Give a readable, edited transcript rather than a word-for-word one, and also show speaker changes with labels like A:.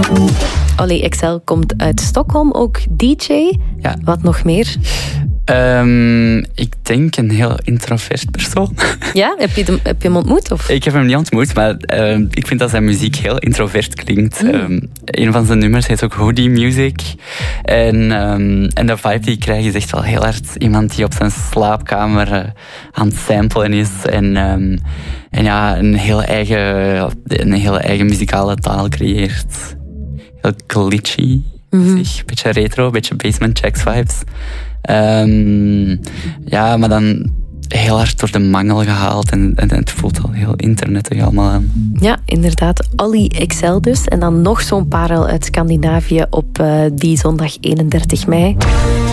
A: Olly XL komt uit Stockholm, ook DJ.
B: Ja.
A: Wat nog meer?
B: Ik denk een heel introvert persoon.
A: Ja? Heb je hem ontmoet? Of?
B: Ik heb hem niet ontmoet, maar ik vind dat zijn muziek heel introvert klinkt. Een van zijn nummers heet ook Hoodie Music. En de vibe die ik krijg is echt wel heel hard iemand die op zijn slaapkamer aan het samplen is. En ja, een heel eigen muzikale taal creëert. Heel glitchy. Een beetje retro, een beetje Basement Jaxx vibes. Ja, maar dan heel hard door de mangel gehaald en het voelt al heel internetig allemaal aan.
A: Ja, inderdaad. Olly XL dus. En dan nog zo'n parel uit Scandinavië op die zondag 31 mei.